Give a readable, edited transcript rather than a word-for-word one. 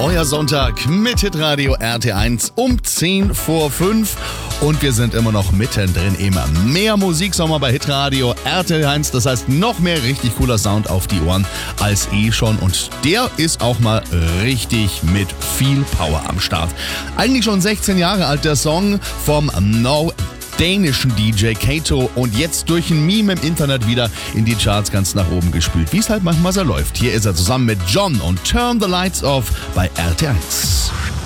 Euer Sonntag mit Hitradio RT1 um 10 vor 5. Und wir sind immer noch mittendrin. Immer mehr Musiksommer bei Hitradio RT1. Das heißt, noch mehr richtig cooler Sound auf die Ohren als schon. Und der ist auch mal richtig mit viel Power am Start. Eigentlich schon 16 Jahre alt der Song vom dänischen DJ Kato und jetzt durch ein Meme im Internet wieder in die Charts ganz nach oben gespült, wie es halt manchmal so läuft. Hier ist er zusammen mit John und Turn the Lights Off bei RT1.